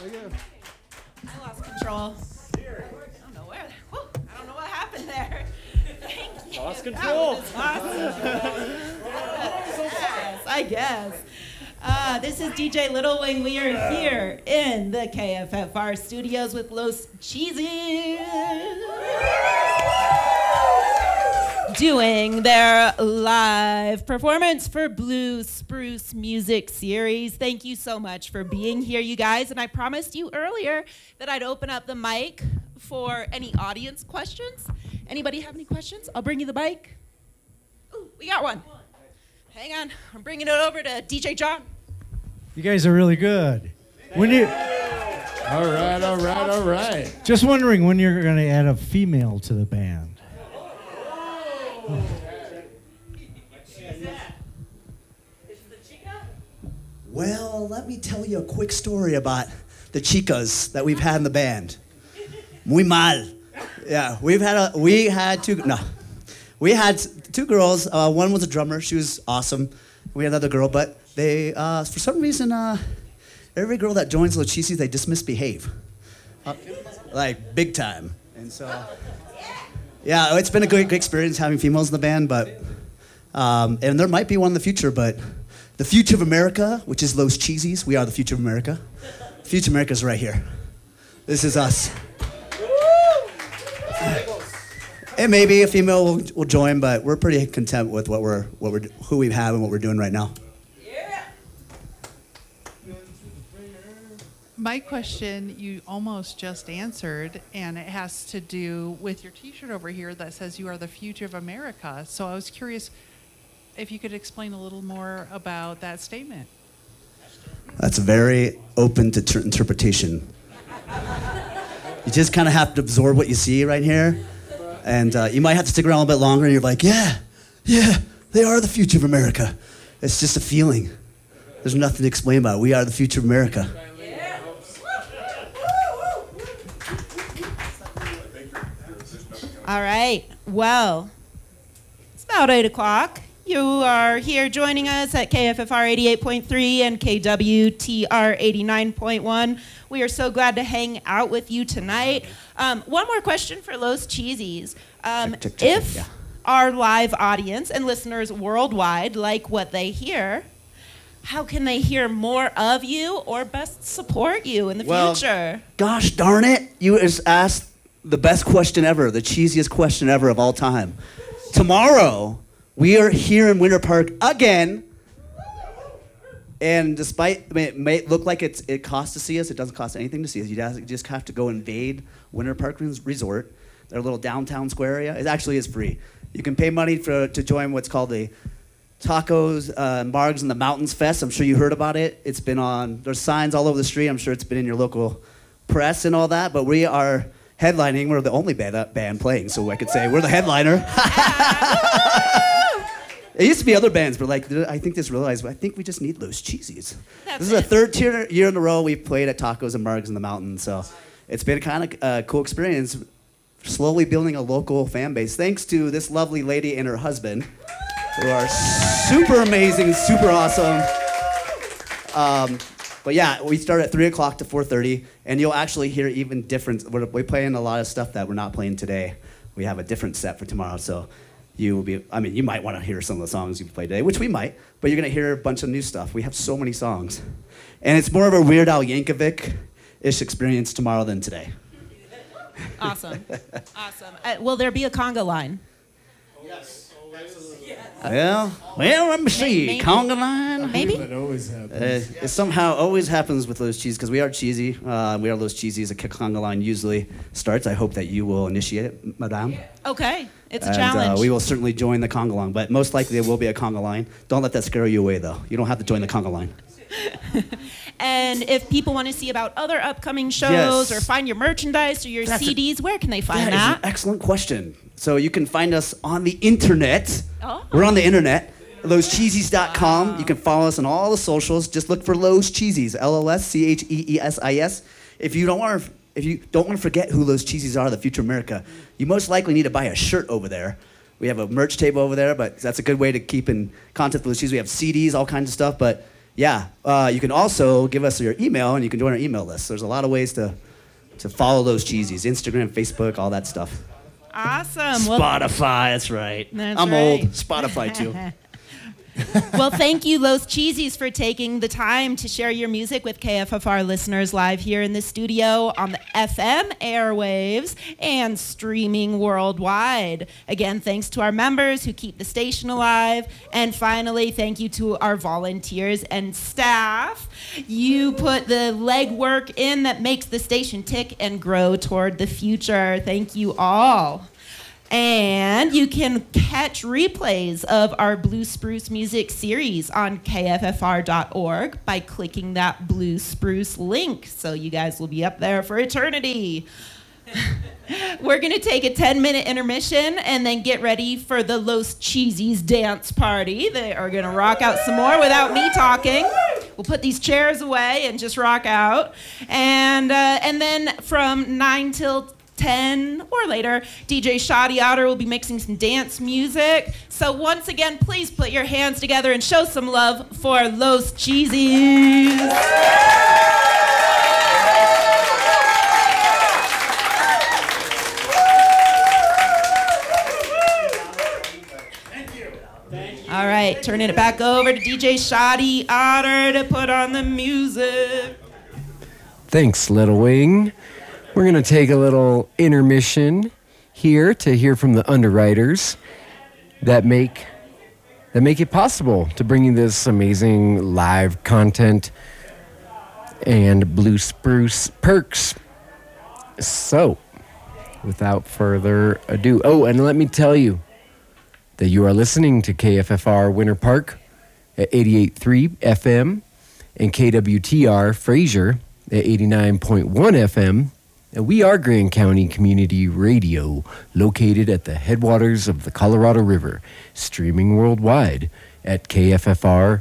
I lost control. I don't know what happened there. Thank you. Lost control. That was awesome. Yes, I guess. This is DJ Little Wing. We are here in the KFFR studios with Los Cheesies doing their live performance for Blue Spruce Music Series. Thank you so much for being here, you guys. And I promised you earlier that I'd open up the mic for any audience questions. Anybody have any questions? I'll bring you the mic. Ooh, we got one. Hang on. I'm bringing it over to DJ John. You guys are really good. When you All right. just wondering when you're going to add a female to the band. Well, let me tell you a quick story about the chicas that we've had in the band. Muy mal. Yeah, we had two girls. One was a drummer. She was awesome. We had another girl, but they, for some reason, every girl that joins Los Cheesies, they just misbehave. Like, big time. And so, yeah, it's been a great experience having females in the band, but, and there might be one in the future, but the future of America, which is Los Cheesies, we are the future of America. The future of America is right here. This is us. And maybe a female will join, but we're pretty content with who we have and what we're doing right now. My question you almost just answered, and it has to do with your T-shirt over here that says you are the future of America. So I was curious if you could explain a little more about that statement. That's very open to interpretation. You just kind of have to absorb what you see right here. And you might have to stick around a little bit longer and you're like, yeah, they are the future of America. It's just a feeling. There's nothing to explain about it. We are the future of America. All right. Well, it's about 8 o'clock. You are here joining us at KFFR 88.3 and KWTR 89.1. We are so glad to hang out with you tonight. One more question for Los Cheesies. If our live audience and listeners worldwide like what they hear, how can they hear more of you or best support you in the future? Gosh darn it, you just asked the best question ever, the cheesiest question ever of all time. Tomorrow, we are here in Winter Park again, and despite it may look like it costs to see us, it doesn't cost anything to see us. You just have to go invade Winter Park Resort, their little downtown square area. It actually is free. You can pay money to join what's called the Tacos, Margs, and the Mountains Fest. I'm sure you heard about it. It's been on, there's signs all over the street. I'm sure it's been in your local press and all that, but we are headlining. We're the only band playing, so I could say we're the headliner. It used to be other bands, but I think I think we just need Los Cheesies. This is the third year in a row we've played at Tacos and Margs in the Mountains, so it's been kind of a cool experience, slowly building a local fan base, thanks to this lovely lady and her husband, who are super amazing, super awesome. But yeah, we start at 3 o'clock to 4:30, and you'll actually hear even different. We're playing a lot of stuff that we're not playing today. We have a different set for tomorrow, so you might want to hear some of the songs you played today, which we might, but you're gonna hear a bunch of new stuff. We have so many songs. And it's more of a Weird Al Yankovic-ish experience tomorrow than today. Awesome. Will there be a conga line? Yes. Well, let me see. Maybe. Conga line? Maybe? That always happens. It somehow always happens with Los Cheesies, because we are cheesy. We are Los Cheesies. A conga line usually starts. I hope that you will initiate it, madame. Okay. It's a And, challenge. we will certainly join the conga line, but most likely there will be a conga line. Don't let that scare you away, though. You don't have to join the conga line. And if people want to see about other upcoming shows Yes. or find your merchandise or your That's CDs, where can they find That is that? an excellent question. So you can find us on the internet. Oh. We're on the internet, loscheesies.com. Wow. You can follow us on all the socials. Just look for Los Cheesies, LOSCHEESIS. If you don't want to forget who Los Cheesies are, the future of America, you most likely need to buy a shirt over there. We have a merch table over there, but that's a good way to keep in contact with Los Cheesies. We have CDs, all kinds of stuff, but yeah, you can also give us your email, and you can join our email list. There's a lot of ways to follow those cheesies. Instagram, Facebook, all that stuff. Awesome. Spotify, that's right. That's I'm right. old. Spotify, too. Well, thank you, Los Cheesies, for taking the time to share your music with KFFR listeners live here in the studio on the FM airwaves and streaming worldwide. Again, thanks to our members who keep the station alive. And finally, thank you to our volunteers and staff. You put the legwork in that makes the station tick and grow toward the future. Thank you all. And you can catch replays of our Blue Spruce music series on kffr.org by clicking that Blue Spruce link. So you guys will be up there for eternity. We're going to take a 10-minute intermission and then get ready for the Los Cheesies dance party. They are going to rock out some more without me talking. We'll put these chairs away and just rock out. And then from 9 till 10 or later, DJ Shoddy Otter will be mixing some dance music. So once again, please put your hands together and show some love for Los Cheesies. All right, turning it back over to DJ Shoddy Otter to put on the music. Thanks, Little Wing. We're going to take a little intermission here to hear from the underwriters that make it possible to bring you this amazing live content and Blue Spruce perks. So, without further ado, and let me tell you that you are listening to KFFR Winter Park at 88.3 FM and KWTR Fraser at 89.1 FM. And we are Grand County Community Radio, located at the headwaters of the Colorado River, streaming worldwide at kffr.org.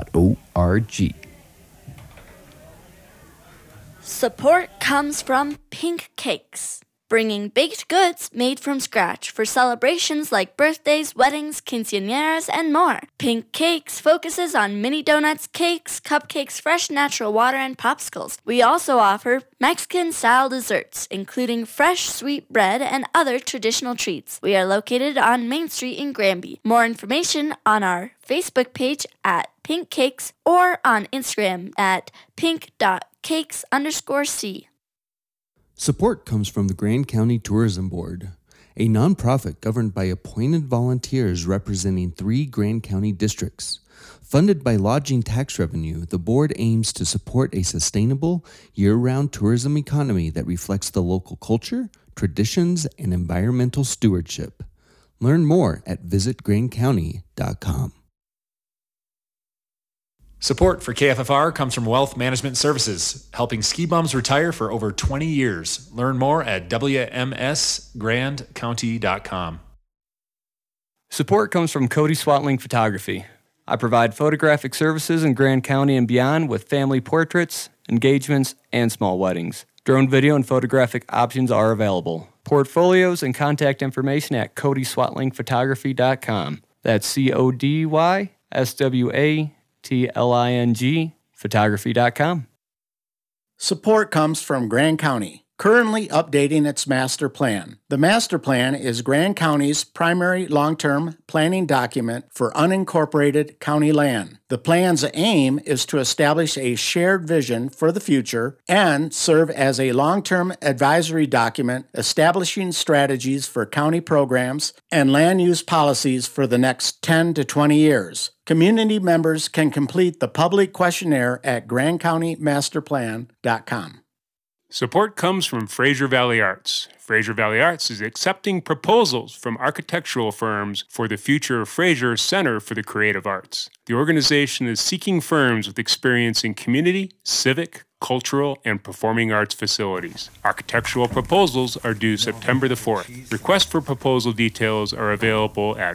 Support comes from Pink Cakes, bringing baked goods made from scratch for celebrations like birthdays, weddings, quinceañeras, and more. Pink Cakes focuses on mini donuts, cakes, cupcakes, fresh natural water, and popsicles. We also offer Mexican-style desserts, including fresh sweet bread and other traditional treats. We are located on Main Street in Granby. More information on our Facebook page at Pink Cakes or on Instagram at pink.cakes_c. Support comes from the Grand County Tourism Board, a nonprofit governed by appointed volunteers representing 3 Grand County districts. Funded by lodging tax revenue, the board aims to support a sustainable, year-round tourism economy that reflects the local culture, traditions, and environmental stewardship. Learn more at visitgrandcounty.com. Support for KFFR comes from Wealth Management Services, helping ski bums retire for over 20 years. Learn more at wmsgrandcounty.com. Support comes from Cody Swatling Photography. I provide photographic services in Grand County and beyond with family portraits, engagements, and small weddings. Drone video and photographic options are available. Portfolios and contact information at codyswatlingphotography.com. That's CODYSWATLING photography.com. Support comes from Grand County, currently updating its master plan. The master plan is Grand County's primary long-term planning document for unincorporated county land. The plan's aim is to establish a shared vision for the future and serve as a long-term advisory document establishing strategies for county programs and land use policies for the next 10 to 20 years. Community members can complete the public questionnaire at grandcountymasterplan.com. Support comes from Fraser Valley Arts. Fraser Valley Arts is accepting proposals from architectural firms for the future of Fraser Center for the Creative Arts. The organization is seeking firms with experience in community, civic, cultural, and performing arts facilities. Architectural proposals are due September the 4th. Requests for proposal details are available at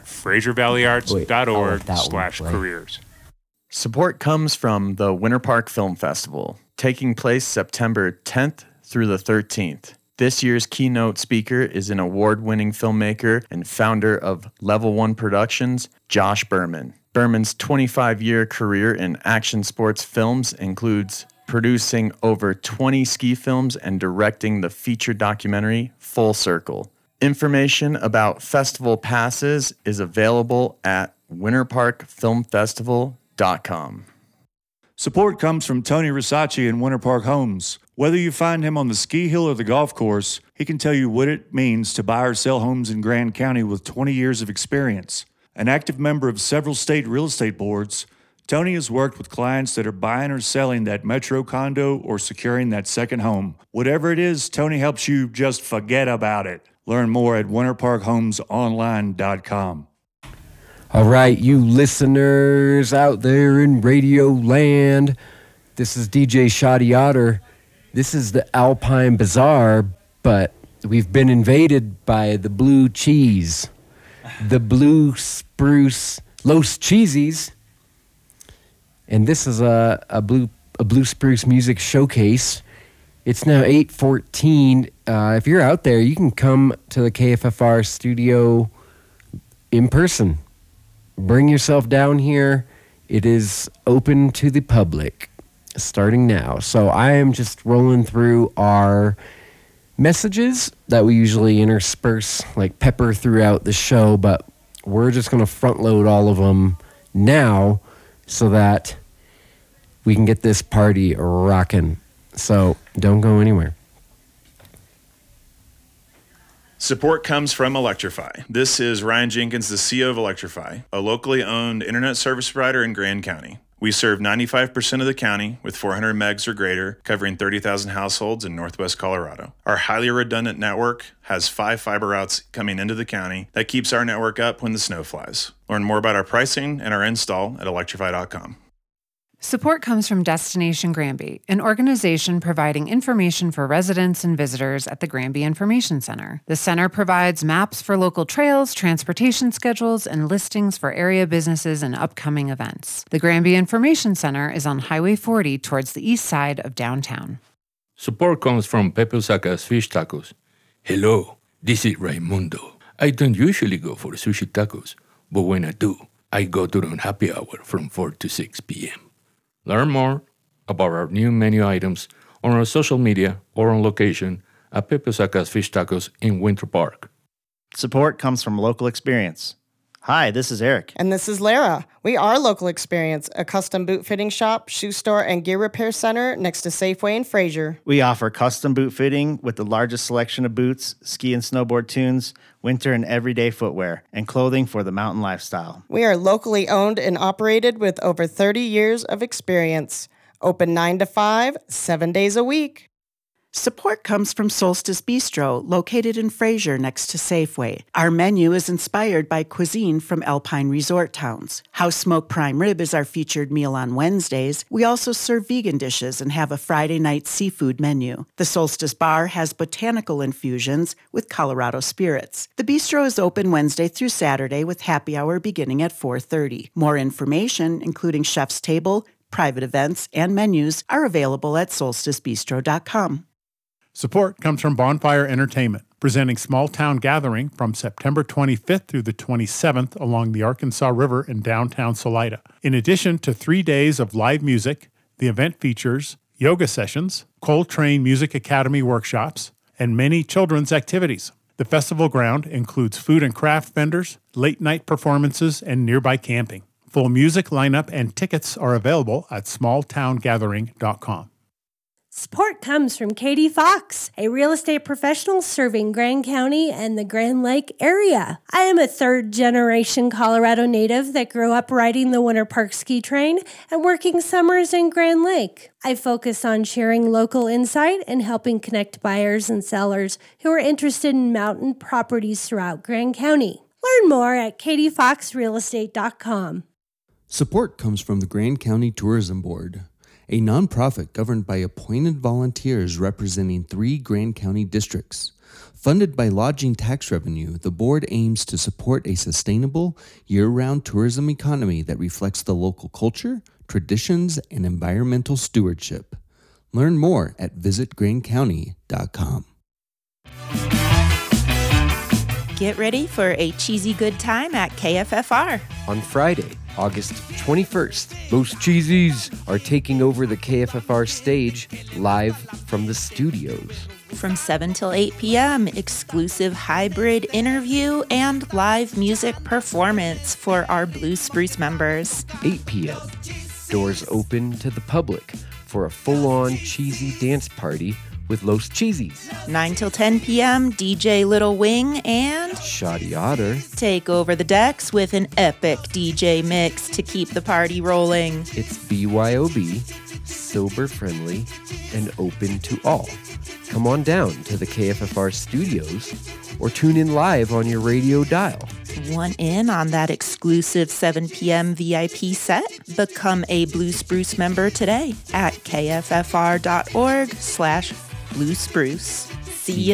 fraservalleyarts.org/careers. Support comes from the Winter Park Film Festival, taking place September 10th through the 13th. This year's keynote speaker is an award-winning filmmaker and founder of Level 1 Productions, Josh Berman. Berman's 25-year career in action sports films includes producing over 20 ski films and directing the feature documentary Full Circle. Information about festival passes is available at winterparkfilmfestival.com. Support comes from Tony Risacci in Winter Park Homes. Whether you find him on the ski hill or the golf course, he can tell you what it means to buy or sell homes in Grand County with 20 years of experience. An active member of several state real estate boards, Tony has worked with clients that are buying or selling that metro condo or securing that second home. Whatever it is, Tony helps you just forget about it. Learn more at winterparkhomesonline.com. All right, you listeners out there in Radio Land, this is DJ Shoddy Otter. This is the Alpine Bazaar, but we've been invaded by the blue cheese, the blue spruce Los Cheesies, and this is a blue spruce music showcase. It's now 8:14. If you're out there, you can come to the KFFR studio in person. Bring yourself down here. It is open to the public starting now. So I am just rolling through our messages that we usually intersperse, like pepper throughout the show, but we're just going to front load all of them now so that we can get this party rocking. So don't go anywhere. Support comes from Electrify. This is Ryan Jenkins, the CEO of Electrify, a locally owned internet service provider in Grand County. We serve 95% of the county with 400 megs or greater, covering 30,000 households in northwest Colorado. Our highly redundant network has 5 fiber routes coming into the county that keeps our network up when the snow flies. Learn more about our pricing and our install at electrify.com. Support comes from Destination Granby, an organization providing information for residents and visitors at the Granby Information Center. The center provides maps for local trails, transportation schedules, and listings for area businesses and upcoming events. The Granby Information Center is on Highway 40 towards the east side of downtown. Support comes from Pepe Usaca's Fish Tacos. Hello, this is Raimundo. I don't usually go for sushi tacos, but when I do, I go during happy hour from 4 to 6 p.m. Learn more about our new menu items on our social media or on location at Pepe Usaca's Fish Tacos in Winter Park. Support comes from Local Experience. Hi, this is Eric. And this is Lara. We are Local Experience, a custom boot fitting shop, shoe store, and gear repair center next to Safeway in Fraser. We offer custom boot fitting with the largest selection of boots, ski and snowboard tunes, winter and everyday footwear, and clothing for the mountain lifestyle. We are locally owned and operated with over 30 years of experience. Open 9 to 5, 7 days a week. Support comes from Solstice Bistro, located in Fraser next to Safeway. Our menu is inspired by cuisine from Alpine resort towns. House Smoked Prime Rib is our featured meal on Wednesdays. We also serve vegan dishes and have a Friday night seafood menu. The Solstice Bar has botanical infusions with Colorado spirits. The bistro is open Wednesday through Saturday with happy hour beginning at 4:30. More information, including chef's table, private events, and menus, are available at solsticebistro.com. Support comes from Bonfire Entertainment, presenting Small Town Gathering from September 25th through the 27th along the Arkansas River in downtown Salida. In addition to 3 days of live music, the event features yoga sessions, Coltrane Music Academy workshops, and many children's activities. The festival ground includes food and craft vendors, late-night performances, and nearby camping. Full music lineup and tickets are available at smalltowngathering.com. Support comes from Katie Fox, a real estate professional serving Grand County and the Grand Lake area. I am a third-generation Colorado native that grew up riding the Winter Park ski train and working summers in Grand Lake. I focus on sharing local insight and helping connect buyers and sellers who are interested in mountain properties throughout Grand County. Learn more at katiefoxrealestate.com. Support comes from the Grand County Tourism Board, a nonprofit governed by appointed volunteers representing 3 Grand County districts. Funded by lodging tax revenue, the board aims to support a sustainable, year-round tourism economy that reflects the local culture, traditions, and environmental stewardship. Learn more at visitgrandcounty.com. Get ready for a cheesy good time at KFFR. On Friday, August 21st, Los Cheesies are taking over the KFFR stage live from the studios. From 7 till 8 p.m., exclusive hybrid interview and live music performance for our Blue Spruce members. 8 p.m., doors open to the public for a full-on cheesy dance party with Los Cheesies. 9 till 10 p.m., DJ Little Wing and Shoddy Otter take over the decks with an epic DJ mix to keep the party rolling. It's BYOB, sober friendly, and open to all. Come on down to the KFFR studios or tune in live on your radio dial. Want in on that exclusive 7 p.m. VIP set? Become a Blue Spruce member today at kffr.org/bluespruce. See you